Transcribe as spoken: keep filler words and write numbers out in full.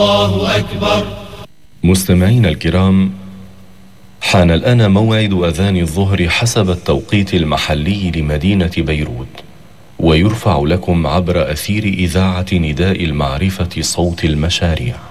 الله أكبر. مستمعين الكرام، حان الآن موعد أذان الظهر حسب التوقيت المحلي لمدينة بيروت، ويرفع لكم عبر أثير إذاعة نداء المعرفة صوت المشاريع.